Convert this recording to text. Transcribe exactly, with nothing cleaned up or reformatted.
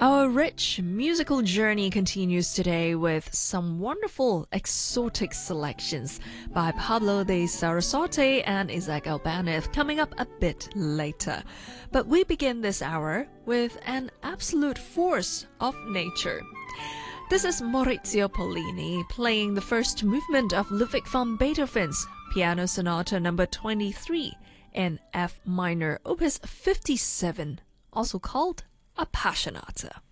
Our rich musical journey continues today with some wonderful exotic selections by Pablo de Sarasate and Isaac Albéniz coming up a bit later. But we begin this hour with an absolute force of nature. This is Maurizio Pollini playing the first movement of Ludwig van Beethoven's Piano Sonata number twenty-three in F minor, opus fifty-seven, also called Appassionata.